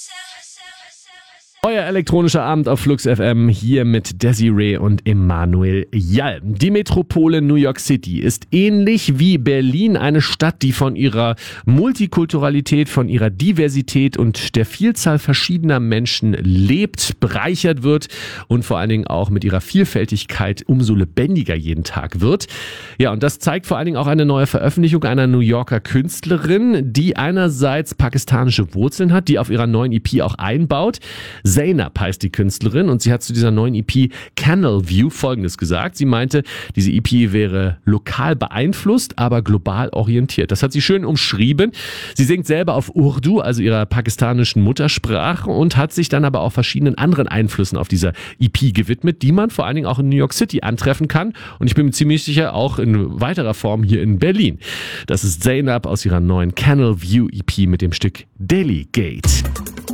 Euer elektronischer Abend auf Flux FM hier mit Desiree und Emanuel Jall. Die Metropole New York City ist ähnlich wie Berlin eine Stadt, die von ihrer Multikulturalität, von ihrer Diversität und der Vielzahl verschiedener Menschen lebt, bereichert wird und vor allen Dingen auch mit ihrer Vielfältigkeit umso lebendiger jeden Tag wird. Ja, und das zeigt vor allen Dingen auch eine neue Veröffentlichung einer New Yorker Künstlerin, die einerseits pakistanische Wurzeln hat, die auf ihrer neuen EP auch einbaut. Zainab heißt die Künstlerin und sie hat zu dieser neuen EP Canal View Folgendes gesagt. Sie meinte, diese EP wäre lokal beeinflusst, aber global orientiert. Das hat sie schön umschrieben. Sie singt selber auf Urdu, also ihrer pakistanischen Muttersprache, und hat sich dann aber auch verschiedenen anderen Einflüssen auf dieser EP gewidmet, die man vor allen Dingen auch in New York City antreffen kann. Und ich bin mir ziemlich sicher auch in weiterer Form hier in Berlin. Das ist Zainab aus ihrer neuen Canal View EP mit dem Stück Delegate.